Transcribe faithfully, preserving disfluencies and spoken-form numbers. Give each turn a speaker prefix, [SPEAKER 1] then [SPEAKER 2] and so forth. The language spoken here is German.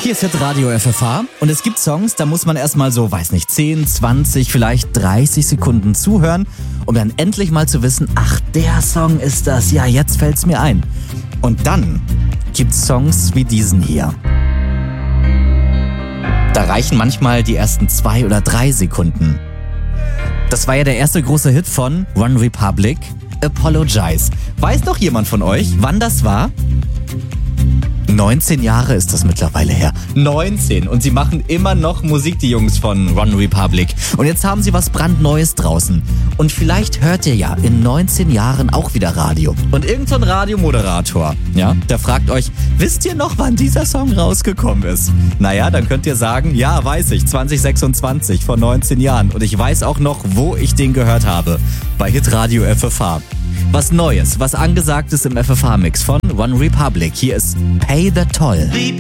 [SPEAKER 1] Hier ist Hitradio F F H und es gibt Songs, da muss man erstmal so, weiß nicht, zehn, zwanzig, vielleicht dreißig Sekunden zuhören, um dann endlich mal zu wissen, ach, der Song ist das, ja, jetzt fällt's mir ein. Und dann gibt's Songs wie diesen hier. Da reichen manchmal die ersten zwei oder drei Sekunden. Das war ja der erste große Hit von One Republic, Apologize. Weiß noch jemand von euch, wann das war? neunzehn Jahre ist das mittlerweile her. neunzehn. Und sie machen immer noch Musik, die Jungs von One Republic. Und jetzt haben sie was brandneues draußen. Und vielleicht hört ihr ja in neunzehn Jahren auch wieder Radio. Und irgend so ein Radiomoderator, ja, der fragt euch, wisst ihr noch, wann dieser Song rausgekommen ist? Naja, dann könnt ihr sagen, ja, weiß ich, zwanzig sechsundzwanzig, vor neunzehn Jahren. Und ich weiß auch noch, wo ich den gehört habe. Bei Hitradio F F H. Was Neues, was Angesagtes im F F H-Mix von One Republic. Hier ist Pay the Toll.